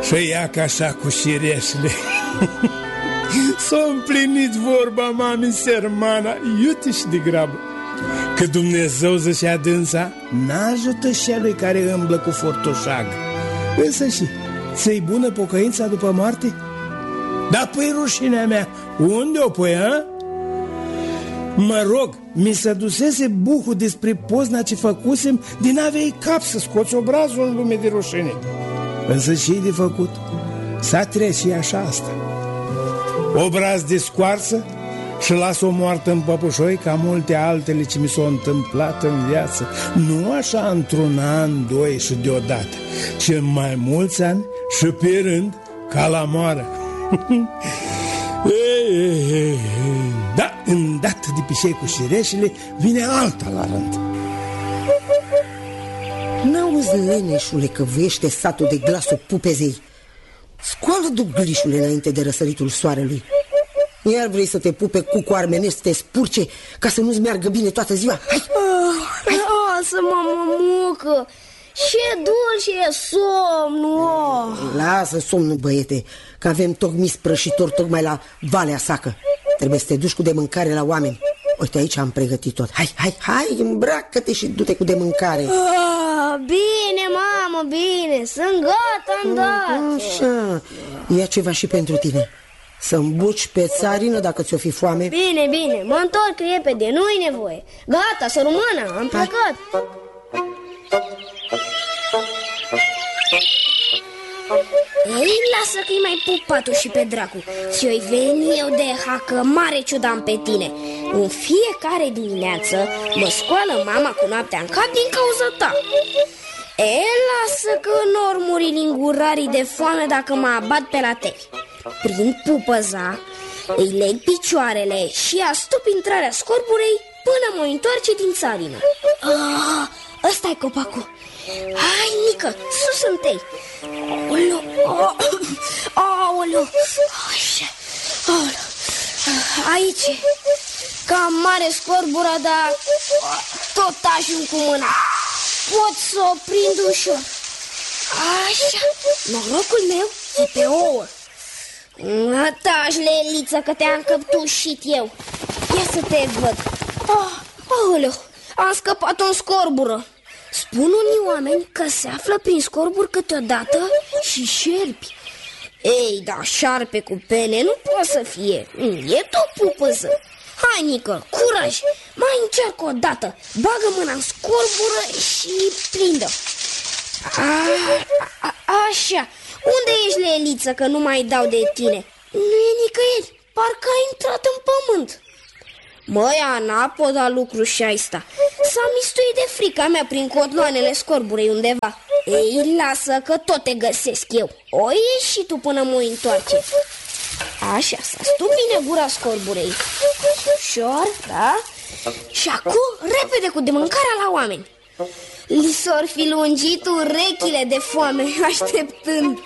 Și ia ca așa cu șireșle. S-a împlinit vorba mamei Sermana, iute-și de grabă, că Dumnezeu zicea dânsa, n-ajută celui care îmblă cu fortoșagă. Însă și, ți-i bună pocăința după moarte? Dar păi rușinea mea, unde o pui, a? Mă rog, mi se dusese buhul despre pozna ce făcusem din aveai cap să scoți obrazul în lume de rușine. Însă ce-i de făcut? S-a trece și așa asta. Obraz de scoarsă și las o moartă în păpușoi ca multe altele ce mi s-au întâmplat în viață. Nu așa într-un an, doi și deodată, ci în mai mulți ani și pe rând ca la moară. Da, îndată de pișei cu șireșele vine alta la rând. N-auzi, leneșule, că vâiește satul de glasul pupezei? Scoală duglișule înainte de răsăritul soarelui. Iar vrei să te pupe cu armenești, să te spurce ca să nu-ți meargă bine toată ziua? Hai! Lasă-mă, mămucă! Ce dulce e somnul! Lasă somnul, băiete, că avem tocmii sprășitori tocmai la Valea Sacă. Trebuie să te duci cu de mâncare la oameni. Uite, aici am pregătit tot. Hai, îmbracă-te și du-te cu de mâncare. Bine, mamă, bine, sunt gata îndată. Așa, ia ceva și pentru tine. Să îmbuci pe țarină dacă ți-o fi foame. Bine, mă întorc repede, nu-i nevoie. Gata, să rămână, am plecat. Ei, lasă că-i mai pup patul și pe dracu. Și-o-i veni eu de hacă mare ciudam pe tine. În fiecare dimineață mă scoală mama cu noaptea în cap din cauza ta. Lasă că n-or muri lingurarii de foame dacă mă abat pe la teri. Prind pupăza, îi leg picioarele și astup intrarea scorburei până mă întoarce din țarină. Ăsta-i copacul. Hai, mică, sus întâi. Aoleu, așa, aici. Cam mare scorbura, dar tot ajung cu mâna. Pot să o prind ușor. Așa, norocul meu e pe ouă. Taci, Leliță, că te-am căptușit eu. Ia să te văd. Aoleu, am scăpat în scorbură. Spun unii oameni că se află prin scorburi câteodată și șerpi. Ei, da, șarpe cu pene nu poate să fie. E tot pupăză. Hai, Nică, curaj, mai încearcă o dată. Bagă mâna în scorbură și prindă. Așa. Unde ești, Leliță, că nu mai dau de tine? Nu e nicăieri, parcă a intrat în pământ. Măi, Ana, pot da lucru și aista. S-a mistuit de frica mea prin cotloanele scorburei undeva. Ei, lasă că tot te găsesc eu. O ieși și tu până mă întoarce. Așa, să stup bine gura scorburei. Ușor, da? Și acum, repede cu de mâncarea la oameni. Li s-or fi lungit urechile de foame așteptând.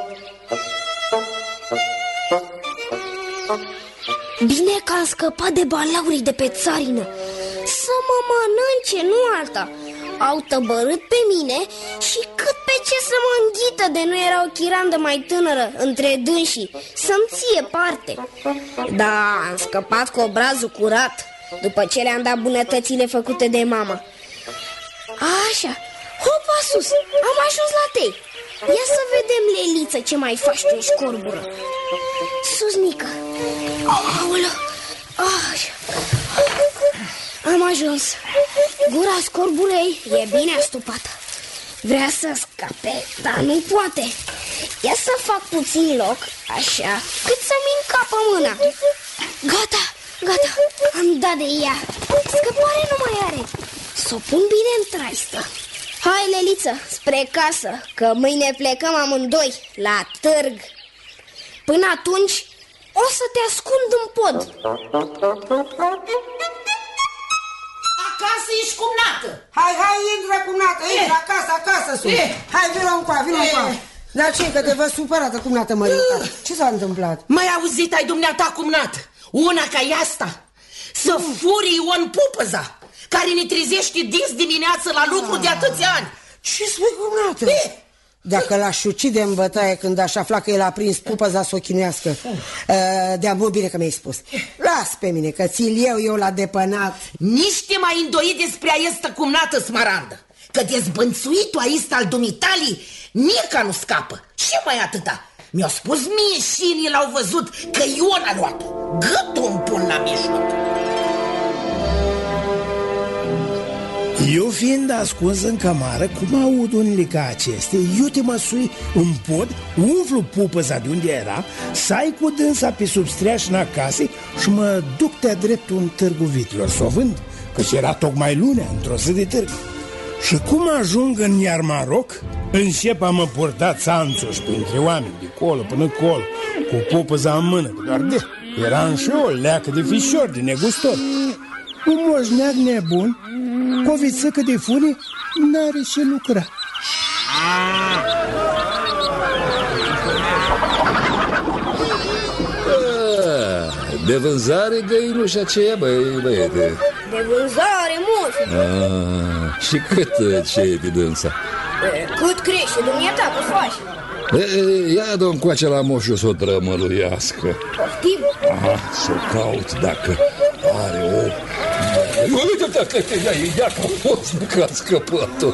Bine că am scăpat de balaurii de pe țarină. Să mă mănânce, nu alta. Au tăbărât pe mine și cât pe ce să mă înghită de nu era o chirandă mai tânără între dânsii să-mi ție parte. Da, am scăpat cu obrazul curat după ce le-am dat bunătățile făcute de mama. Așa, hopa sus, am ajuns la tei. Ia să vedem, Leliță, ce mai faci tu în scorbură. Sus, Nică. Aoleu. Am ajuns. Gura scorburei e bine astupată. Vrea să scape, dar nu poate. Ia să fac puțin loc, așa, cât să-mi încapă mâna. Gata, am dat de ea. Scăpare nu mai are. S-o pun bine în traistă. Hai, Leliță, spre casă, că mâine plecăm amândoi la târg. Până atunci o să te ascund în pod. Acasă ești cumnată. Hai, intră cumnată, intră acasă sunt. Hai, vină încoa. Dar ce, că te văd supărată, cumnată Mărinca? Ce s-a întâmplat? Mai auzit ai dumneata, cumnată? Una ca e asta, să furii Ion Pupăza, care ne trezește dis dimineață la lucru de atâția ani. Ce spui, cumnată? Dacă l-aș ucide în bătaie când aș afla că el a prins pupăza să o chinuiască. De-a bine că mi-ai spus. Las pe mine că ți-l eu la depănat. Nici te mai îndoi despre aista cumnată, Smarandă, că dezbănțuitul aista al dumitalii nica nu scapă. Și mai atâta. Mi-a spus mie și l-au văzut că Ion a luat-o. Gâtul îmi pun la mijloc. Eu fiind ascuns în cămară, cum aud unele ca acestea, eu te măsui în pod, umflu pupăza de unde era, sai cu dânsa pe sub streașina casei și mă duc de-a dreptul în târgul vitilor să o vând, căci era tocmai lunea, într-o zi de târg. Și cum ajung în Iarmaroc, încep a mă purta țanțoși printre oameni, de colo până colo, cu pupăza în mână, că doar de eram și eu leacă de fișor, de negustor. Un moșneag nebun, cu o vițăcă de fune, n-are ce lucra. De vânzare găinușa aceea, băiete? De vânzare, moșu. Și cât ce e pe dânsa? Cât crește, dumneata, că faci? Ia dă-mi coace la moșu să o trămăluiască. Poftim? Să o caut dacă are o... Uite, dacă ia că a fost că a scăpat-o.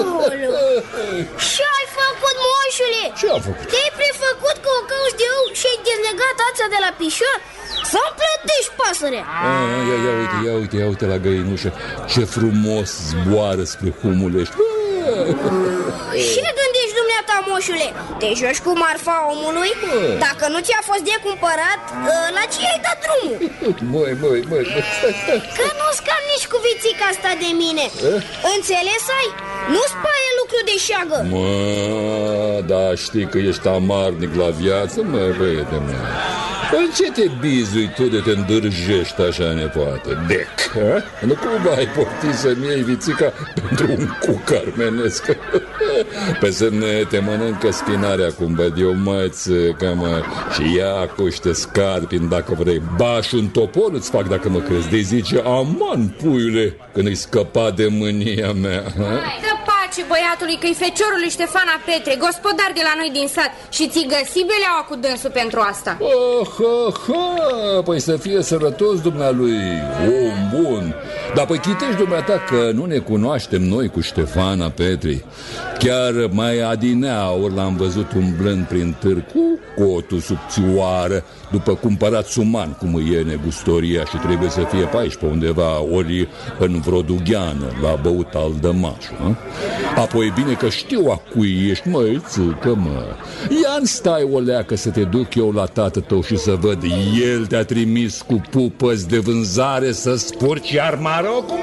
Ce-ai făcut, moșule? Ce-a făcut? Te-ai prefăcut că o cauți de ou și ai dezlegat ața de la pișor? Să-mi plătești pasărea. Ia uite la găinușă. Ce frumos zboară spre Humulești. Ce gândești dumneata, moșule? Te joci cu marfa omului? Dacă nu ți-a fost de cumpărat, la ce ai dat drumul? Măi, stai. Că nu-ți cam nici cu vițica asta de mine. Înțeles ai? Nu-ți paie lucru de șeagă. Da, știi că ești amarnic la viață, băiete, În ce te bizui tu de te îndârjești așa, nepoate? Dec, nu cumva ai poftit să-mi iei vițica pentru un cuc armenesc? Pe semne te mănâncă spinarea, cum văd eu, mățică, și ia cuște scarpin dacă vrei. Baș un topor îți fac dacă mă crezi. De zice, aman, puiule, când îi scăpa de mânia mea. Dă pace băiatului că-i feciorul Ștefana Petre, gospodar de la noi din sat, și ți-i găsi beleaua cu dânsul pentru asta. Păi să fie sărătos dumnealui, om bun. Dar păi chitești dumneata că nu ne cunoaștem noi cu Ștefana Petri. Chiar mai adineauri l-am văzut umblând prin târg cu cotul subțioară, după cumpărat suman, cum e negustoria, și trebuie să fie pe aici, pe undeva, ori în Vrodugheană, la băut al dămașul. Apoi bine că știu a cui ești, măițucă, Ia-n stai o leacă să te duc eu la tată tău și să văd. El te-a trimis cu pupăzi de vânzare să spurci Iarmarocul,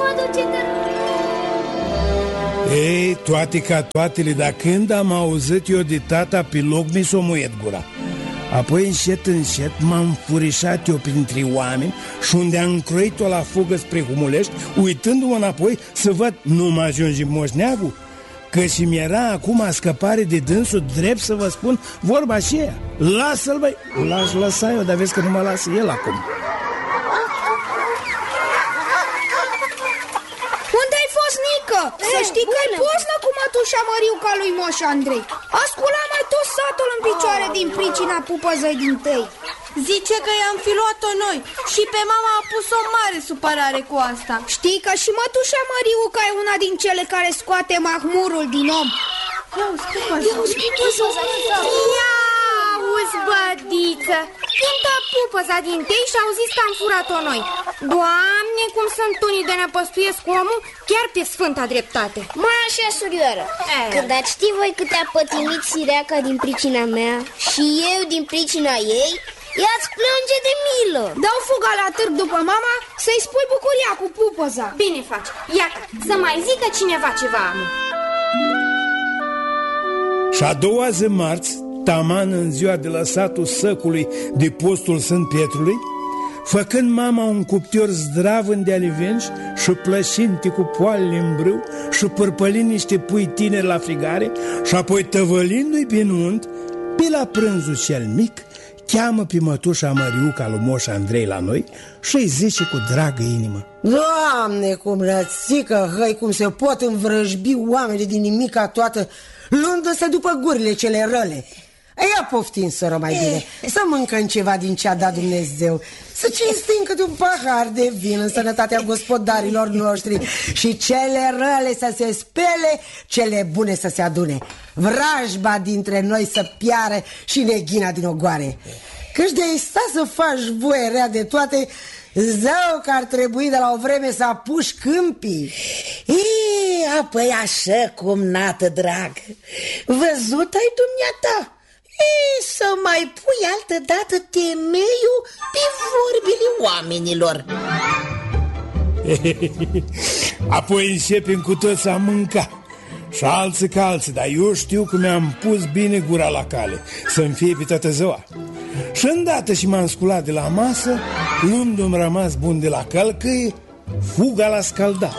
Ei, toate ca toatele, dar când am auzit eu de tata pe loc, mi s-o muiet gura. Apoi încet m-am furișat eu printre oameni și unde am croit-o la fugă spre Humulești, uitându-mă înapoi să văd, nu mă ajunge moșneagul, că și mi-era acum scăpare de dânsul, drept să vă spun vorba aceea. Lasă-l, băi! L-aș lăsa eu, dar vezi că nu mă lasă el acum. Unde-ai fost, Nică? Să știi că ai poznă cu mătușa Măriuca lui Moș Andrei. A sculat mai tot satul în picioare din pricina pupăzăi din tăi. Zice că i-am fi luat-o noi și pe mama a pus o mare supărare cu asta. Știi că și mătușa Măriuca e una din cele care scoate mahmurul din om. Ia auzi, bădiță, cântă pupăza din tei și au zis că am furat-o noi. Doamne, cum sunt unii de nepăstuiesc omul, chiar pe sfânta dreptate. Mai așa, surioară, când ați ști voi cât a pătimit sireaca din pricina mea și eu din pricina ei, ea-ți plânge de milă. Dau fuga la târg după mama să-i spui bucuria cu pupăza. Bine faci, iată, să mai zică cineva ceva, amu. Și a doua zi marți, taman în ziua de la satul Săcului de postul Sfânt Pietrului, făcând mama un cuptor zdravân de alivenci și plășinte cu poalele în brâu și părpălind niște pui tineri la frigare și apoi tăvălindu-i pe nunt, pe la prânzul cel mic, cheamă pe mătușa Măriuca lui Moș Andrei la noi și îi zice cu dragă inimă: Doamne, cum rățică, hăi, cum se pot învrăjbi oamenii din nimica toată luându-se după gurile cele răle. Ia poftim, soră, mai bine, să mâncăm ceva din ce a dat Dumnezeu, să cinstim câte un pahar de vin în sănătatea gospodarilor noștri și cele răle să se spele, cele bune să se adune, vrajba dintre noi să piară și neghina din ogoare. Căci de-ai sta să faci voie rea de toate, zău că ar trebui de la o vreme să apuci câmpii. Apoi așa cum, nată drag, văzut ai dumneata? Să mai pui altădată temeiul pe vorbile oamenilor. Apoi începem cu toți a mânca, și alții ca alții, dar eu știu că mi-am pus bine gura la cale, să-mi fie pe toată ziua. Și îndată și m-am sculat de la masă, luându-mi rămas bun de la călcâie, fuga la scaldat.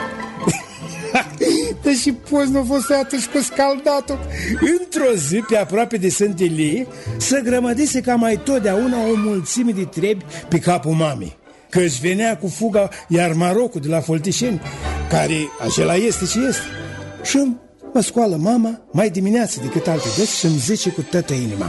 Deși poți nu a fost atunci cu scaldatul. Într-o zi, pe aproape de Sântelie, se grămădise ca mai totdeauna o mulțime de trebi pe capul mamei, că își venea cu fuga iar Marocul de la Foltișeni, care acela este ce este. Și mă scoală mama mai dimineață decât alte dăți și îmi zice cu toată inima: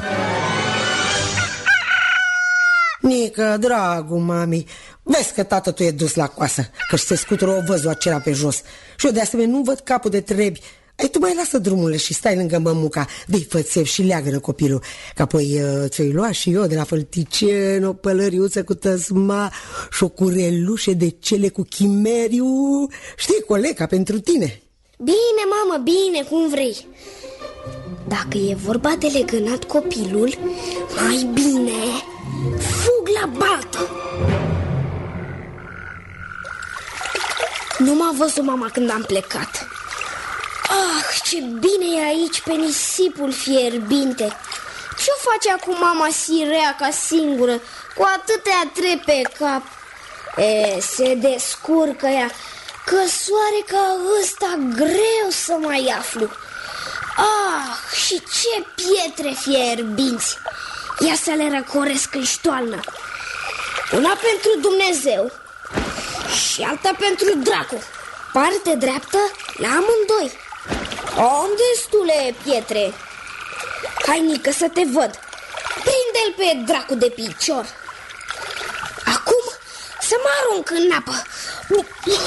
Nică, dragul mami, vezi că tată tu e dus la coasă, că-și se scutură o văzul acela pe jos. Și eu de asemenea nu văd capul de trebi. Ai tu mai lasă drumurile și stai lângă mămuca, dă-i fățev și leagă-nă copilul, că apoi ți-o-i lua și eu de la Fălticen o pălăriuță cu tăsma și o curelușe de cele cu chimeriu. Știi, coleca pentru tine. Bine, mamă, bine, cum vrei. Dacă e vorba de legănat copilul, mai bine fug la baltă. Nu m-a văzut mama când am plecat. Ah, ce bine e aici pe nisipul fierbinte. Ce-o face acum mama sireaca singură, cu atâtea trepe pe cap? Se descurcă ea, că soare ca ăsta greu să mai aflu. Ah, și ce pietre fierbinți! Ia să le răcoresc în ștoalnă. Una pentru Dumnezeu și alta pentru dracu. Parte dreaptă la amândoi. Am destule pietre. Hai, Nică, să te văd. Prinde-l pe dracu de picior. Acum să mă arunc în apă.